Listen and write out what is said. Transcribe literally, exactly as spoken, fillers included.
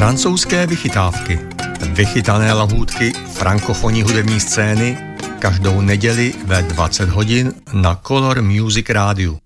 Francouzské vychytávky. Vychytané lahůdky frankofonní hudební scény každou neděli ve dvacet hodin na Color Music Rádiu.